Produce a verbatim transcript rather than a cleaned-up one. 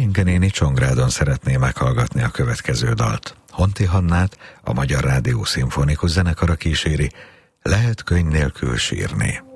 Cinke néni Csongrádon szeretné meghallgatni a következő dalt. Honti Hannát a Magyar Rádió Szimfonikus Zenekara kíséri, Lehet könyv nélkül sírni.